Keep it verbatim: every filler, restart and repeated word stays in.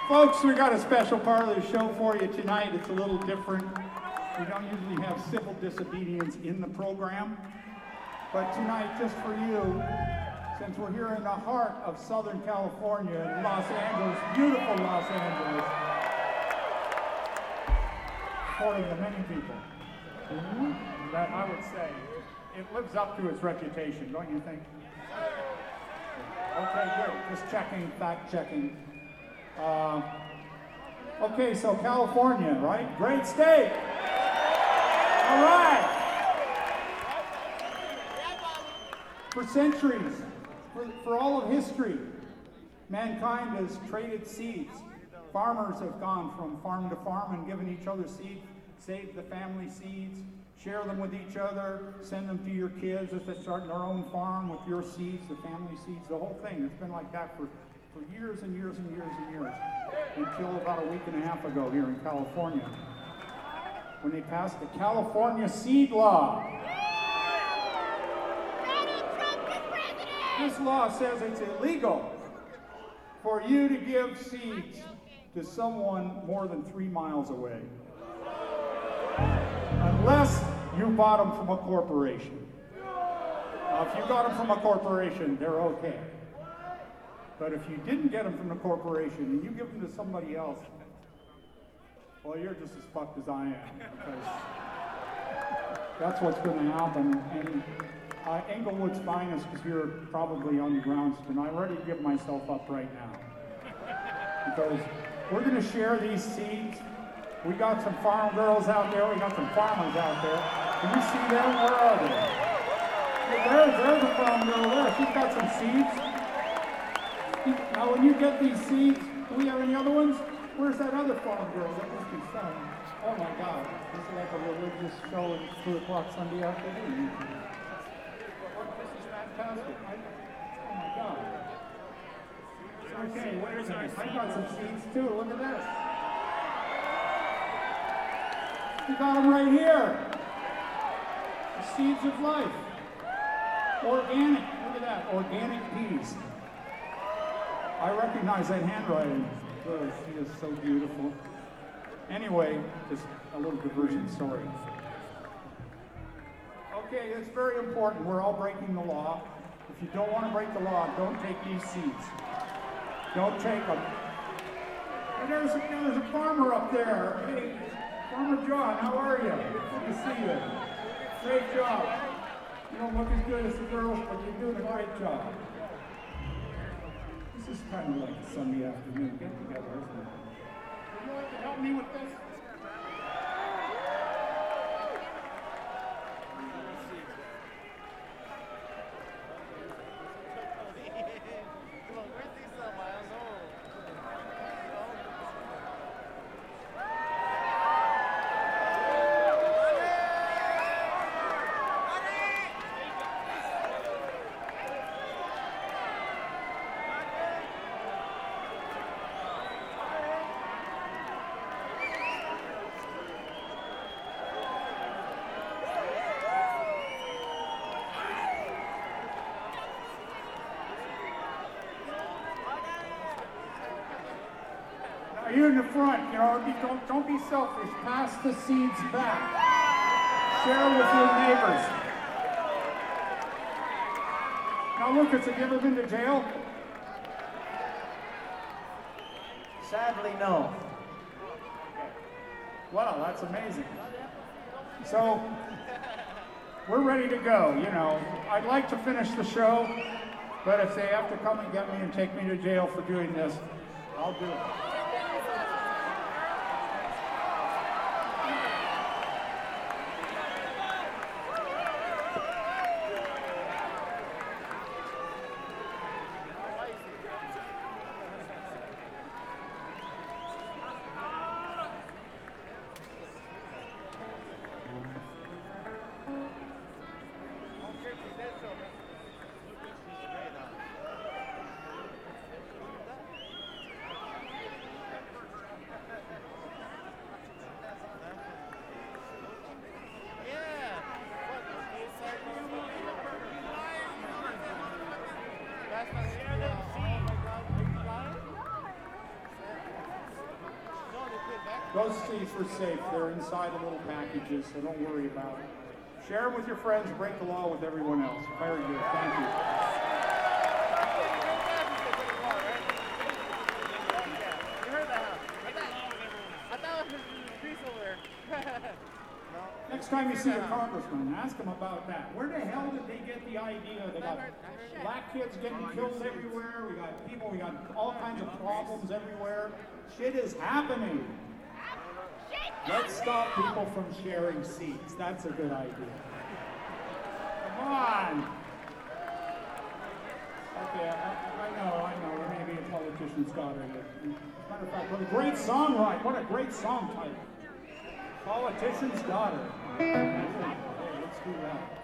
Folks, we got a special part of the show for you tonight. It's a little different. We don't usually have civil disobedience in the program. But tonight, just for you, since we're here in the heart of Southern California, in Los Angeles, beautiful Los Angeles, according to many people, that I would say, it lives up to its reputation, don't you think? Okay, good. Just checking, fact checking. Uh, okay, so California, right? Great state. All right. For centuries, for, for all of history, mankind has traded seeds. Farmers have gone from farm to farm and given each other seeds, saved the family seeds, share them with each other, send them to your kids if they're starting their own farm with your seeds, the family seeds, the whole thing. It's been like that for, for years and years and years and years, until about a week and a half ago here in California, when they passed the California Seed Law. This law says it's illegal for you to give seeds to someone more than three miles away, unless you bought them from a corporation. Now, if you got them from a corporation, they're okay. But if you didn't get them from the corporation and you give them to somebody else, well, you're just as fucked as I am, because that's what's going to happen. And uh, Englewood's finest is here probably on the grounds tonight. I'm ready to give myself up right now, because we're going to share these seeds. We got some farm girls out there. We got some farmers out there. Can you see them? Where are they? There, there's a farm girl there. She's got some seeds. Now, when you get these seeds, do we have any other ones? Where's that other farm girl that must be selling? Oh my God, this is like a religious show at two o'clock Sunday afternoon. This is fantastic. I, oh my God. Okay, where is it? I got some seeds too. Look at this. You got them right here. The seeds of life. Organic. Look at that. Organic peas. I recognize that handwriting. Oh, she is so beautiful. Anyway, just a little diversion, sorry. Okay, it's very important. We're all breaking the law. If you don't want to break the law, don't take these seeds. Don't take them. Hey, there's, a, there's a farmer up there. Hey, Farmer John, how are you? Good to see you. Great job. You don't look as good as the girls, but you're doing a great job. This is kind of like a Sunday afternoon get together, isn't it? Would you like to help me with this? You in the front, you know, don't, don't be selfish. Pass the seeds back. Share with your neighbors. Now, Lucas, have you ever been to jail? Sadly, no. Wow, that's amazing. So, we're ready to go, you know. I'd like to finish the show, but if they have to come and get me and take me to jail for doing this, I'll do it. Those seats were safe. They're inside the little packages, so don't worry about it. Share them with your friends. Break the law with everyone else. Very good. Thank you. Next time you see a congressman, ask him about that. Where the hell did they get the idea? They got black kids getting killed everywhere. We got people, we got all kinds of problems everywhere. Shit is happening. Let's stop people from sharing seats. That's a good idea. Come on. Okay, I, I know, I know. There may be a politician's got it. As a matter of fact, what a great song, right? What a great song title. Politician's Daughter. Okay, let's do that.